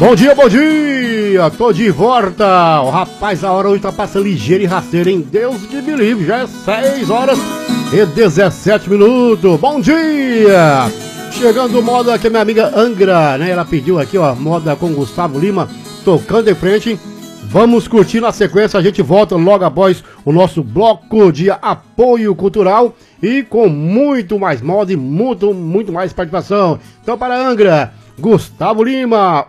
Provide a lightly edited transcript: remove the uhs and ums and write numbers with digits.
Bom dia, bom dia! Tô de volta! O rapaz, a hora hoje tá passando ligeira e rasteira, hein? Deus que me livre, já é 6 horas e 17 minutos. Bom dia! Chegando moda aqui, minha amiga Angra, né? Ela pediu aqui, ó, moda com Gustavo Lima, tocando em frente. Vamos curtir na sequência, a gente volta logo após o nosso bloco de apoio cultural e com muito mais moda e muito mais participação. Então, para a Angra, Gustavo Lima,